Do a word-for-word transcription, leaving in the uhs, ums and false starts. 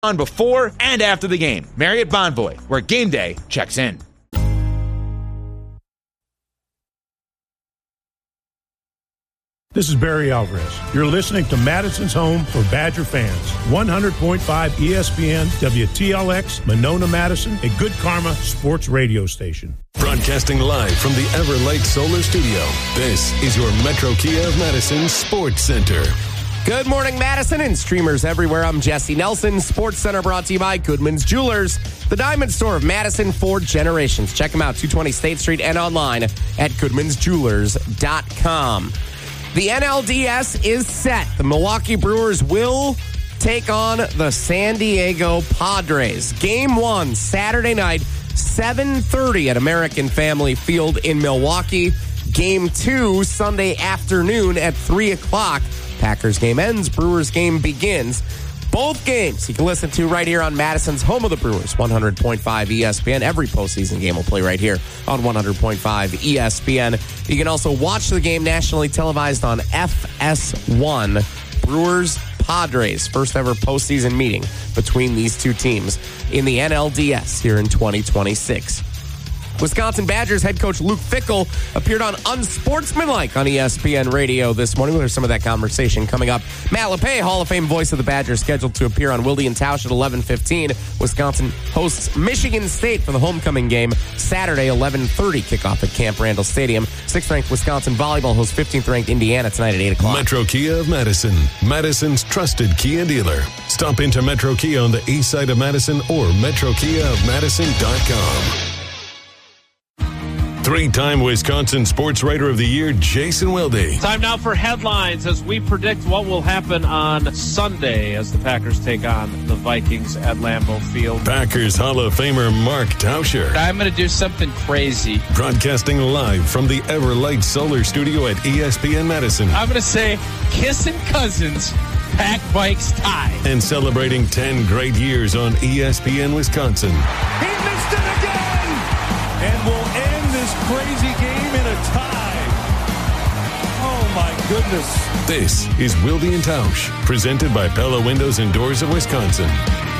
On before and after the game. Marriott Bonvoy, where game day checks in. This is Barry Alvarez. You're listening to Madison's home for Badger fans. one hundred point five E S P N, W T L X, Monona, Madison, a Good Karma sports radio station. Broadcasting live from the Everlight Solar Studio, this is your Metro Kia of Madison Sports Center. Good morning, Madison and streamers everywhere. I'm Jesse Nelson. Sports Center brought to you by Goodman's Jewelers, the diamond store of Madison for generations. Check them out, two twenty State Street and online at goodmans jewelers dot com. The N L D S is set. The Milwaukee Brewers will take on the San Diego Padres. Game one, Saturday night, seven thirty at American Family Field in Milwaukee. Game two, Sunday afternoon at three o'clock. Packers game ends, Brewers game begins. Both games you can listen to right here on Madison's home of the Brewers, one hundred point five E S P N. Every postseason game will play right here on one hundred point five E S P N. You can also watch the game nationally televised on F S one. Brewers Padres, first ever postseason meeting between these two teams in the N L D S here in twenty twenty-six. Wisconsin Badgers head coach Luke Fickell appeared on Unsportsmanlike on E S P N Radio this morning. We'll hear some of that conversation coming up. Matt LePay, Hall of Fame voice of the Badgers, scheduled to appear on Wilde and Tausch at eleven fifteen. Wisconsin hosts Michigan State for the homecoming game Saturday, eleven thirty kickoff at Camp Randall Stadium. sixth-ranked Wisconsin volleyball hosts fifteenth-ranked Indiana tonight at eight o'clock. Metro Kia of Madison, Madison's trusted Kia dealer. Stop into Metro Kia on the east side of Madison or metro kia of madison dot com. Three-time Wisconsin Sports Writer of the Year, Jason Wilde. Time now for headlines as we predict what will happen on Sunday as the Packers take on the Vikings at Lambeau Field. Packers Hall of Famer Mark Tauscher. I'm going to do something crazy. Broadcasting live from the Everlight Solar Studio at E S P N Madison. I'm going to say kissing cousins, Pack Vikes tie. And celebrating ten great years on E S P N Wisconsin. He missed it again! And will end this crazy game in a tie. Oh, my goodness. This is Wilde and Tausch, presented by Pella Windows and Doors of Wisconsin.